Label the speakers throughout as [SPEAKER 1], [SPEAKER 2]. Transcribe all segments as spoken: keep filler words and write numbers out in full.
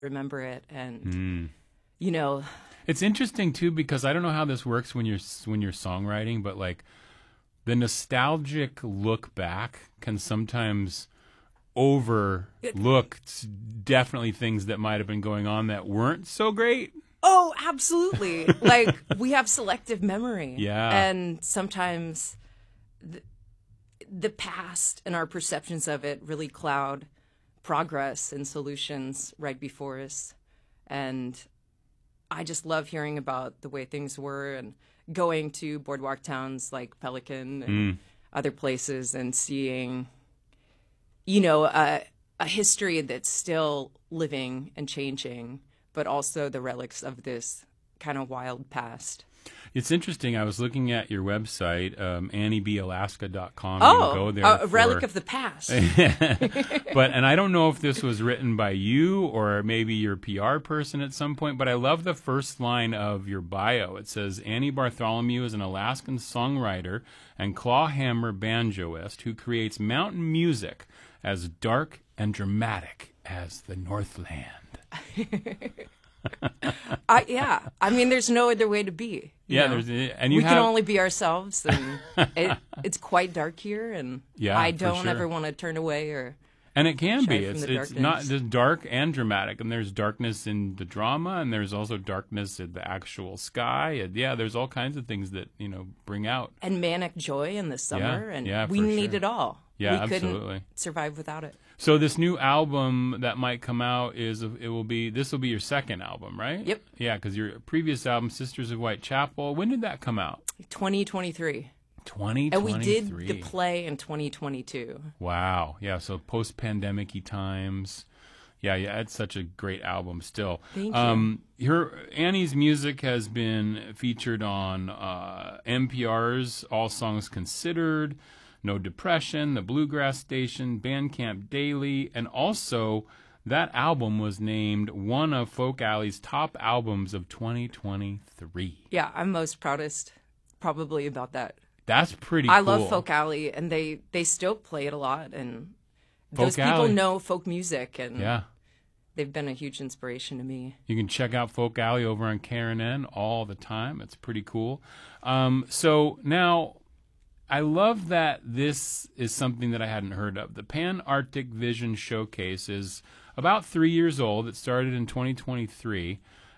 [SPEAKER 1] remember it. And,
[SPEAKER 2] Mm.
[SPEAKER 1] you know,
[SPEAKER 2] It's interesting too because I don't know how this works when you're when you're songwriting, but like the nostalgic look back can sometimes overlook s- definitely things that might have been going on that weren't so great.
[SPEAKER 1] oh, absolutely. Like, we have selective memory.
[SPEAKER 2] Yeah.
[SPEAKER 1] And sometimes the, the past and our perceptions of it really cloud progress and solutions right before us. And I just love hearing about the way things were and going to boardwalk towns like Pelican and
[SPEAKER 2] Mm.
[SPEAKER 1] other places and seeing, you know, a, a history that's still living and changing, but also the relics of this kind of wild past.
[SPEAKER 2] It's interesting. I was looking at your website, um, Annie B Alaska dot com.
[SPEAKER 1] Oh,
[SPEAKER 2] you can go there
[SPEAKER 1] a, a
[SPEAKER 2] for-
[SPEAKER 1] relic of the past.
[SPEAKER 2] But and I don't know if this was written by you or maybe your P R person at some point, but I love the first line of your bio. It says Annie Bartholomew is an Alaskan songwriter and clawhammer banjoist who creates mountain music as dark and dramatic as the Northland.
[SPEAKER 1] I, yeah, I mean, there's no other way to be. you
[SPEAKER 2] Yeah,
[SPEAKER 1] know?
[SPEAKER 2] there's and you
[SPEAKER 1] we
[SPEAKER 2] have
[SPEAKER 1] can only be ourselves, and it, it's quite dark here, and
[SPEAKER 2] Yeah,
[SPEAKER 1] I
[SPEAKER 2] for
[SPEAKER 1] don't
[SPEAKER 2] sure.
[SPEAKER 1] ever want to turn away or.
[SPEAKER 2] And it can
[SPEAKER 1] shy
[SPEAKER 2] be.
[SPEAKER 1] from
[SPEAKER 2] It's
[SPEAKER 1] the
[SPEAKER 2] it's not
[SPEAKER 1] darkness.
[SPEAKER 2] just dark and dramatic, and there's darkness in the drama, and there's also darkness in the actual sky. And yeah, there's all kinds of things that you know bring out.
[SPEAKER 1] And manic joy in the summer,
[SPEAKER 2] Yeah,
[SPEAKER 1] and
[SPEAKER 2] yeah,
[SPEAKER 1] we
[SPEAKER 2] for
[SPEAKER 1] need
[SPEAKER 2] sure.
[SPEAKER 1] it all.
[SPEAKER 2] Yeah,
[SPEAKER 1] we
[SPEAKER 2] absolutely.
[SPEAKER 1] couldn't survive without it.
[SPEAKER 2] So this new album that might come out is it will be this will be your second album, right?
[SPEAKER 1] Yep.
[SPEAKER 2] Yeah, because your previous album, Sisters of Whitechapel, when did that come out?
[SPEAKER 1] twenty twenty-three.
[SPEAKER 2] twenty
[SPEAKER 1] And
[SPEAKER 2] twenty-three.
[SPEAKER 1] we did the play in twenty twenty-two.
[SPEAKER 2] Wow. Yeah. So post-pandemic-y times. Yeah. Yeah. It's such a great album still.
[SPEAKER 1] Thank
[SPEAKER 2] um, you. Her Annie's music has been featured on uh, N P R's All Songs Considered, No Depression, The Bluegrass Station, Bandcamp Daily, and also that album was named one of Folk Alley's top albums of twenty twenty-three.
[SPEAKER 1] Yeah, I'm most proudest probably about that.
[SPEAKER 2] That's pretty
[SPEAKER 1] I
[SPEAKER 2] cool.
[SPEAKER 1] love Folk Alley, and they, they still play it a lot, and those
[SPEAKER 2] Folk
[SPEAKER 1] people
[SPEAKER 2] Alley.
[SPEAKER 1] know folk music, and
[SPEAKER 2] Yeah.
[SPEAKER 1] they've been a huge inspiration to me.
[SPEAKER 2] You can check out Folk Alley over on K R N N all the time. It's pretty cool. Um, so now, I love that this is something that I hadn't heard of. The Pan Arctic Vision Showcase is about three years old. It started in twenty twenty-three,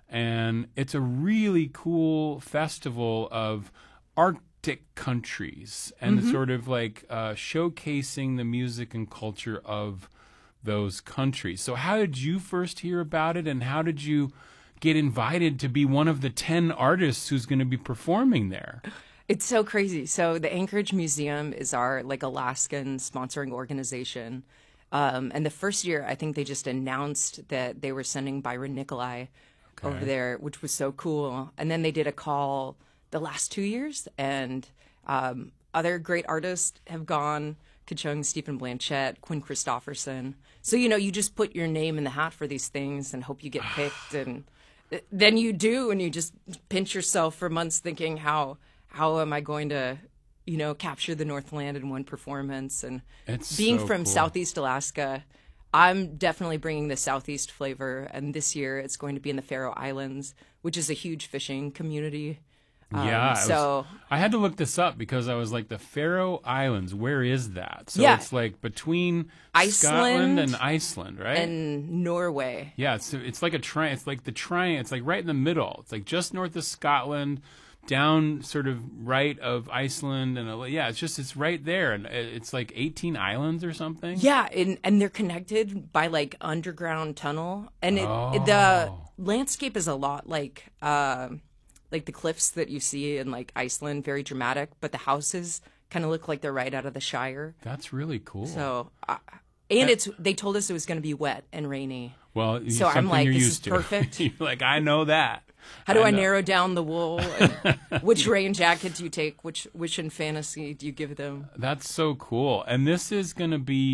[SPEAKER 2] and it's a really cool festival of Arctic countries and
[SPEAKER 1] Mm-hmm.
[SPEAKER 2] sort of like uh, showcasing the music and culture of those countries. So how did you first hear about it, and how did you get invited to be one of the ten artists who's going to be performing there?
[SPEAKER 1] It's so crazy. So the Anchorage Museum is our like Alaskan sponsoring organization. Um, and the first year, I think they just announced that they were sending Byron Nikolai over there, which was so cool. And then they did a call the last two years, and um, other great artists have gone. Kachung, Stephen Blanchett, Quinn Christopherson. So, you know, you just put your name in the hat for these things and hope you get picked. And then you do, and you just pinch yourself for months thinking, how how am I going to, you know, capture the Northland in one performance? And
[SPEAKER 2] It's
[SPEAKER 1] being
[SPEAKER 2] so
[SPEAKER 1] from
[SPEAKER 2] cool.
[SPEAKER 1] Southeast Alaska, I'm definitely bringing the Southeast flavor. And this year it's going to be in the Faroe Islands, which is a huge fishing community. Um,
[SPEAKER 2] Yeah, it was-
[SPEAKER 1] so
[SPEAKER 2] I had to look this up because I was like, the Faroe Islands, where is that? So
[SPEAKER 1] Yeah.
[SPEAKER 2] it's like between
[SPEAKER 1] Iceland
[SPEAKER 2] Scotland and Iceland, right?
[SPEAKER 1] and Norway.
[SPEAKER 2] yeah, it's it's like a tri- It's like the triangle. It's like right in the middle. It's like just north of Scotland, down sort of right of Iceland, and uh, yeah, it's just it's right there, and it's like eighteen islands or something.
[SPEAKER 1] Yeah, and, and they're connected by like underground tunnel, and it,
[SPEAKER 2] Oh.
[SPEAKER 1] the landscape is a lot like uh, like the cliffs that you see in like Iceland, very dramatic, but the houses kind of look like they're right out of the Shire.
[SPEAKER 2] That's really cool.
[SPEAKER 1] So, uh, and it's they told us it was going to be wet and rainy.
[SPEAKER 2] well,
[SPEAKER 1] so I'm
[SPEAKER 2] something
[SPEAKER 1] like,
[SPEAKER 2] you're
[SPEAKER 1] this is
[SPEAKER 2] used to.
[SPEAKER 1] perfect.
[SPEAKER 2] You're like, I know that.
[SPEAKER 1] How do I,
[SPEAKER 2] know.
[SPEAKER 1] narrow down the wool? And which rain jacket do you take? Which which in fantasy do you give them?
[SPEAKER 2] That's so cool. And this is going to be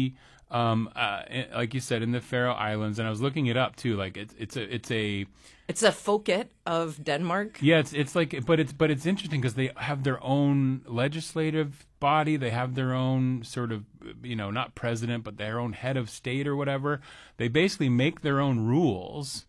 [SPEAKER 2] um, uh, i- like you said, in the Faroe Islands, and I was looking it up too. Like it's it's a it's a
[SPEAKER 1] It's a Folket of Denmark.
[SPEAKER 2] yeah, it's it's like, but it's but it's interesting because they have their own legislative body. They have their own sort of, you know, not president, but their own head of state or whatever. They basically make their own rules,